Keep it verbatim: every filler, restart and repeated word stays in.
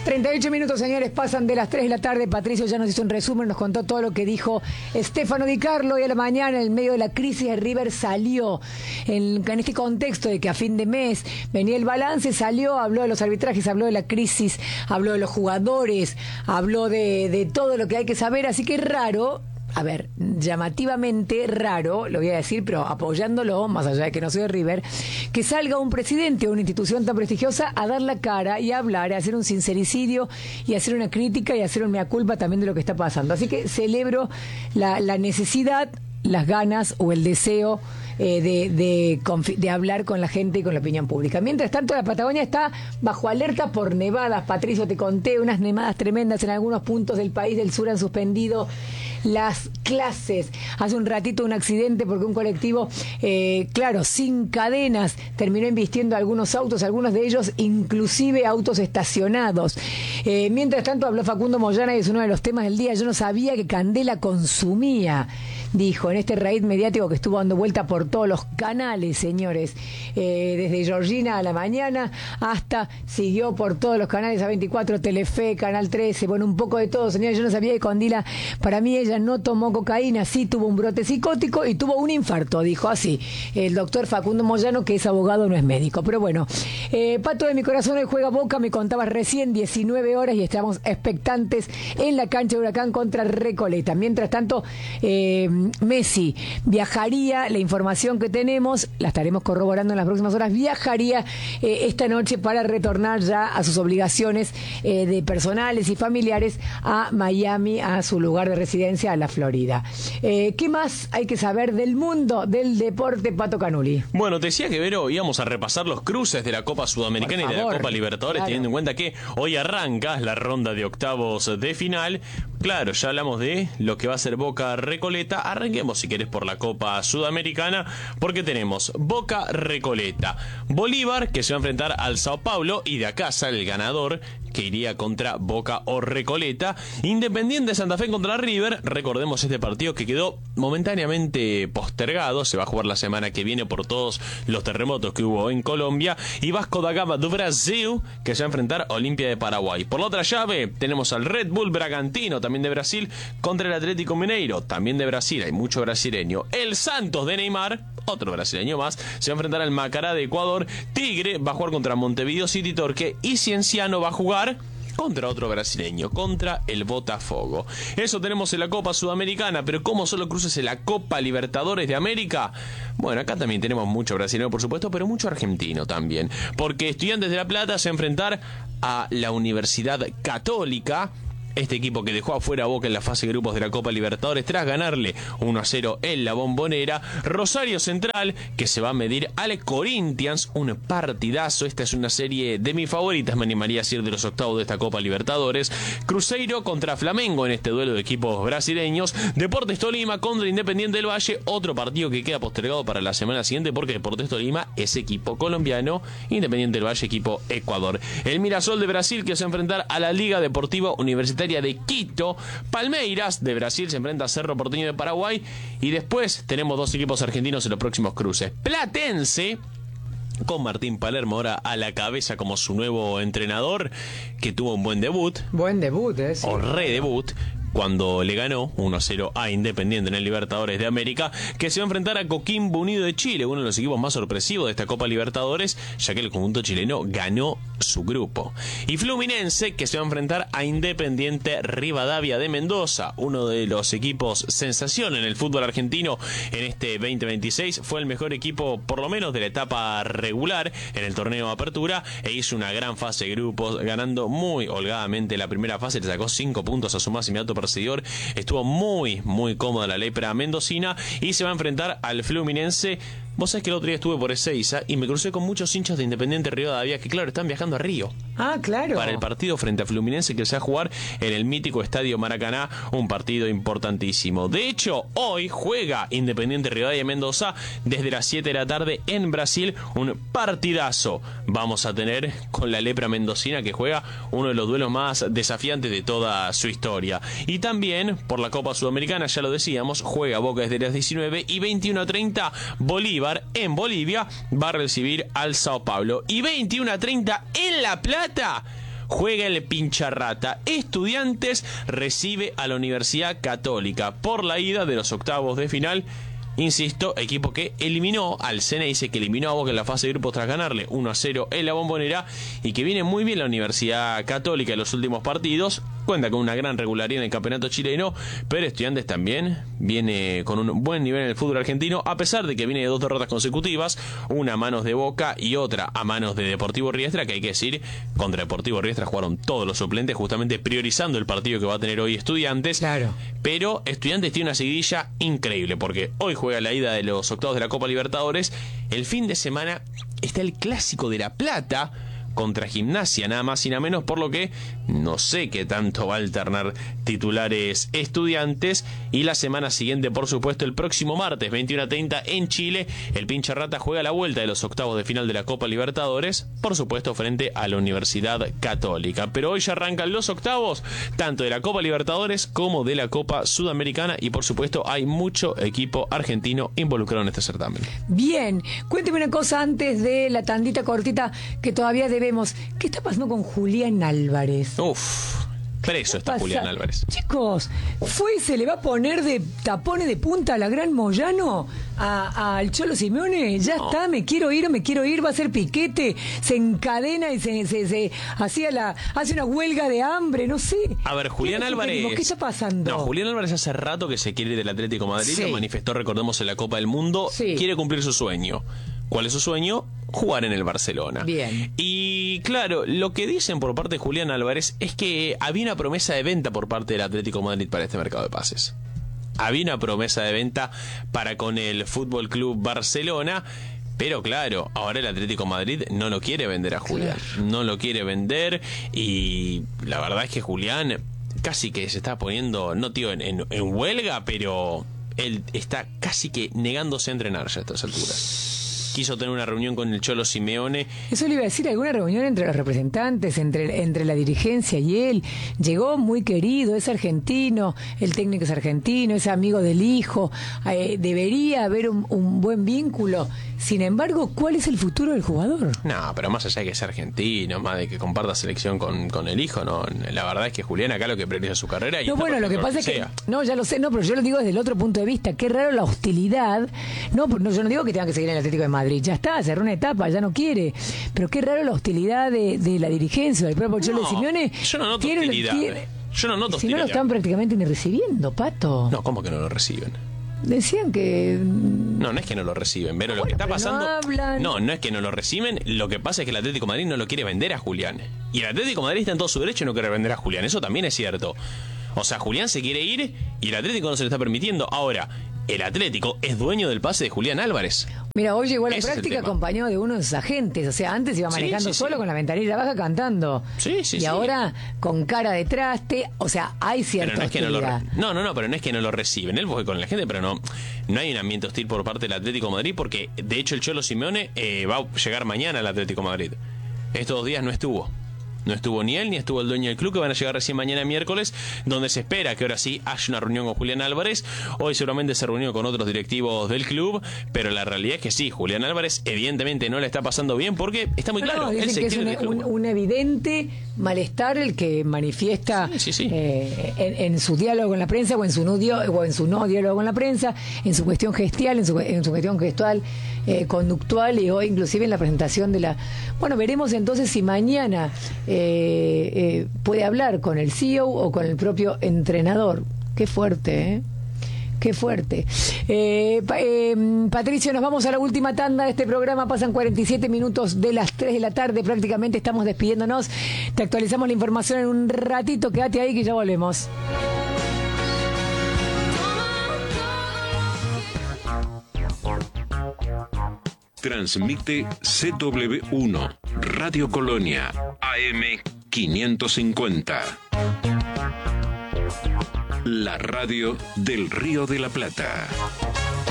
treinta y ocho minutos, señores, pasan de las tres de la tarde. Patricio ya nos hizo un resumen, nos contó todo lo que dijo Stefano Di Carlo, y a la mañana, en medio de la crisis de River, salió en, en este contexto de que a fin de mes venía el balance, salió, habló de los arbitrajes, habló de la crisis, habló de los jugadores, habló de, de todo lo que hay que saber, así que es raro. A ver, llamativamente raro, lo voy a decir, pero apoyándolo, más allá de que no soy de River, que salga un presidente o una institución tan prestigiosa a dar la cara y a hablar, a hacer un sincericidio y a hacer una crítica y a hacer un mea culpa también de lo que está pasando. Así que celebro la, la necesidad, las ganas o el deseo eh, de, de, de hablar con la gente y con la opinión pública. Mientras tanto, la Patagonia está bajo alerta por nevadas. Patricio, te conté unas nevadas tremendas en algunos puntos del país del sur. Han suspendido las clases. Hace un ratito un accidente porque un colectivo, eh, claro, sin cadenas, terminó embistiendo algunos autos, algunos de ellos inclusive autos estacionados. Eh, mientras tanto, habló Facundo Moyana y es uno de los temas del día. Yo no sabía que Candela consumía, dijo, en este raid mediático que estuvo dando vuelta por todos los canales, señores, eh, desde Georgina a la mañana hasta siguió por todos los canales, A veinticuatro, Telefe, Canal trece, bueno, un poco de todo, señores. Yo no sabía que Candela, para mí ella no tomó cocaína, sí tuvo un brote psicótico y tuvo un infarto, dijo así el doctor Facundo Moyano, que es abogado, no es médico. Pero bueno, eh, Pato de mi corazón, hoy juega Boca, me contabas recién, diecinueve horas, y estamos expectantes en la cancha de Huracán contra Recoleta. Mientras tanto, eh, Messi viajaría, la información que tenemos, la estaremos corroborando en las próximas horas, viajaría eh, esta noche para retornar ya a sus obligaciones eh, de personales y familiares a Miami, a su lugar de residencia, a la Florida. Eh, ¿Qué más hay que saber del mundo del deporte, Pato Canuli? Bueno, te decía que, Vero, íbamos a repasar los cruces de la Copa Sudamericana y de la Copa Libertadores, claro, teniendo en cuenta que hoy arranca la ronda de octavos de final. Claro, ya hablamos de lo que va a ser Boca Recoleta. Arranquemos, si querés, por la Copa Sudamericana, porque tenemos Boca Recoleta, Bolívar, que se va a enfrentar al Sao Paulo, y de acá sale el ganador, que iría contra Boca o Recoleta. Independiente Santa Fe contra River. Recordemos este partido que quedó momentáneamente postergado, se va a jugar la semana que viene por todos los terremotos que hubo en Colombia. Y Vasco da Gama do Brasil, que se va a enfrentar a Olimpia de Paraguay. Por la otra llave tenemos al Red Bull Bragantino, también de Brasil, contra el Atlético Mineiro, también de Brasil, hay mucho brasileño. El Santos de Neymar, otro brasileño más, se va a enfrentar al Macará de Ecuador. Tigre va a jugar contra Montevideo City Torque, y Cienciano va a jugar contra otro brasileño, contra el Botafogo. Eso tenemos en la Copa Sudamericana, pero ¿cómo son los cruces en la Copa Libertadores de América? Bueno, acá también tenemos mucho brasileño, por supuesto, pero mucho argentino también, porque Estudiantes de La Plata se va a enfrentar a la Universidad Católica, este equipo que dejó afuera a Boca en la fase de grupos de la Copa Libertadores tras ganarle uno a cero en la Bombonera. Rosario Central, que se va a medir al Corinthians, un partidazo. Esta es una serie de mis favoritas, me animaría a decir, de los octavos de esta Copa Libertadores. Cruzeiro contra Flamengo en este duelo de equipos brasileños. Deportes Tolima contra Independiente del Valle, otro partido que queda postergado para la semana siguiente porque Deportes Tolima es equipo colombiano, Independiente del Valle equipo Ecuador. El Mirasol de Brasil, que se va a enfrentar a la Liga Deportiva Universitaria de Quito. Palmeiras de Brasil se enfrenta a Cerro Porteño de Paraguay, y después tenemos dos equipos argentinos en los próximos cruces. Platense, con Martín Palermo ahora a la cabeza como su nuevo entrenador, que tuvo un buen debut. Buen debut, ¿eh? Sí. O redebut, cuando le ganó uno a cero a Independiente en el Libertadores de América, que se va a enfrentar a Coquimbo Unido de Chile, uno de los equipos más sorpresivos de esta Copa Libertadores, ya que el conjunto chileno ganó su grupo. Y Fluminense, que se va a enfrentar a Independiente Rivadavia de Mendoza, uno de los equipos sensación en el fútbol argentino en este veinte veintiséis. Fue el mejor equipo, por lo menos de la etapa regular, en el torneo de apertura, e hizo una gran fase de grupos, ganando muy holgadamente la primera fase. Le sacó cinco puntos a su más inmediato perseguidor. Estuvo muy, muy cómoda la lepra mendocina, y se va a enfrentar al Fluminense. Vos sabés que el otro día estuve por Ezeiza y me crucé con muchos hinchas de Independiente Rivadavia que, claro, están viajando a Río. Ah, claro. Para el partido frente a Fluminense, que se va a jugar en el mítico Estadio Maracaná, un partido importantísimo. De hecho, hoy juega Independiente Rivadavia Mendoza desde las siete de la tarde en Brasil, un partidazo vamos a tener con la lepra mendocina, que juega uno de los duelos más desafiantes de toda su historia. Y también por la Copa Sudamericana, ya lo decíamos, juega Boca desde las diecinueve, y veintiuno a treinta Bolívar en Bolivia va a recibir al Sao Paulo, y veintiuno a treinta en La Plata juega el Pincharrata. Estudiantes recibe a la Universidad Católica por la ida de los octavos de final. Insisto, equipo que eliminó al Ceneice, que eliminó a Boca en la fase de grupos tras ganarle uno a cero en la Bombonera, y que viene muy bien la Universidad Católica en los últimos partidos. Cuenta con una gran regularidad en el campeonato chileno, pero Estudiantes también viene con un buen nivel en el fútbol argentino, a pesar de que viene de dos derrotas consecutivas, una a manos de Boca y otra a manos de Deportivo Riestra, que hay que decir, contra Deportivo Riestra jugaron todos los suplentes, justamente priorizando el partido que va a tener hoy Estudiantes. Claro. Pero Estudiantes tiene una seguidilla increíble, porque hoy juega la ida de los octavos de la Copa Libertadores. El fin de semana está el Clásico de La Plata contra Gimnasia, nada más y nada menos, por lo que no sé qué tanto va a alternar titulares Estudiantes. Y la semana siguiente, por supuesto, el próximo martes veintiuno a treinta en Chile, el Pincharrata juega la vuelta de los octavos de final de la Copa Libertadores, por supuesto frente a la Universidad Católica. Pero hoy ya arrancan los octavos, tanto de la Copa Libertadores como de la Copa Sudamericana, y por supuesto hay mucho equipo argentino involucrado en este certamen. Bien, cuénteme una cosa antes de la tandita cortita que todavía debemos. ¿Qué está pasando con Julián Álvarez? Uf, preso está Julián Álvarez. Chicos, ¿fue y se le va a poner de tapones de punta a la Gran Moyano? A, al Cholo Simeone, ya no. está, me quiero ir, me quiero ir, va a ser piquete, se encadena y se, se, se hacía la, hace una huelga de hambre, no sé. A ver, Julián Álvarez, ¿qué está pasando? No, Julián Álvarez hace rato que se quiere ir del Atlético de Madrid, sí. Lo manifestó, recordemos, en la Copa del Mundo, sí. Quiere cumplir su sueño. ¿Cuál es su sueño? Jugar en el Barcelona. Bien. Y claro, lo que dicen por parte de Julián Álvarez es que había una promesa de venta por parte del Atlético de Madrid para este mercado de pases. Había una promesa de venta para con el Fútbol Club Barcelona, pero claro, ahora el Atlético de Madrid no lo quiere vender a Julián. Claro. No lo quiere vender, y la verdad es que Julián casi que se está poniendo, no tío, en, en, en huelga, pero él está casi que negándose a entrenar ya a estas alturas. Quiso tener una reunión con el Cholo Simeone. Eso le iba a decir, alguna reunión entre los representantes, entre, entre la dirigencia y él. Llegó muy querido, es argentino, el técnico es argentino, es amigo del hijo, eh, debería haber un, un buen vínculo. Sin embargo, ¿cuál es el futuro del jugador? No, pero más allá de que es argentino, más de que comparta selección con, con el hijo, no, la verdad es que Julián acá lo que prioriza es su carrera. Y no, bueno, lo que pasa que es que, no, ya lo sé, no, pero yo lo digo desde el otro punto de vista. Qué raro la hostilidad. No, no yo no digo que tenga que seguir en el Atlético de Madrid. Ya está, cerró una etapa, ya no quiere. Pero qué raro la hostilidad de, de la dirigencia, del propio Cholo no, Simeone. Yo no noto tiene, hostilidad. Tiene, yo no noto si hostilidad. no lo están prácticamente ni recibiendo, Pato. No, ¿cómo que no lo reciben? Decían que... No, no es que no lo reciben, pero bueno, lo que está pasando... No, hablan. no, no es que no lo reciben, lo que pasa es que el Atlético de Madrid no lo quiere vender a Julián. Y el Atlético de Madrid está en todo su derecho y no quiere vender a Julián, eso también es cierto. O sea, Julián se quiere ir y el Atlético no se le está permitiendo. Ahora, el Atlético es dueño del pase de Julián Álvarez. Mira, hoy llegó a la Ese práctica acompañado de uno de sus agentes. O sea, antes iba manejando sí, sí, solo sí. con la ventanilla baja cantando. Sí, sí, y sí. ahora con cara de traste. O sea, hay cierta pero no, es que no, lo re... no, no, no, pero no es que no lo reciben. Él fue con la gente, pero no, no hay un ambiente hostil por parte del Atlético de Madrid, porque de hecho el Cholo Simeone eh, va a llegar mañana al Atlético de Madrid. Estos dos días no estuvo. No estuvo ni él ni estuvo el dueño del club, que van a llegar recién mañana miércoles, donde se espera que ahora sí haya una reunión con Julián Álvarez. Hoy seguramente se reunió con otros directivos del club, pero la realidad es que sí, Julián Álvarez evidentemente no le está pasando bien, porque está muy claro. No, dicen él se que es un, un, un evidente malestar el que manifiesta sí, sí, sí. Eh, en, en su diálogo con la prensa o en su no, dio, o en su no diálogo con la prensa, en su cuestión gestual, en su, en su cuestión gestual, eh, conductual, y hoy inclusive en la presentación de la... Bueno, veremos entonces si mañana... Eh, Eh, eh, puede hablar con el C E O o con el propio entrenador. Qué fuerte, ¿eh? Qué fuerte. Eh, eh, Patricio, nos vamos a la última tanda de este programa. Pasan cuarenta y siete minutos de las tres de la tarde. Prácticamente estamos despidiéndonos. Te actualizamos la información en un ratito. Quédate ahí que ya volvemos. Transmite C W uno, Radio Colonia, A M quinientos cincuenta. La radio del Río de la Plata.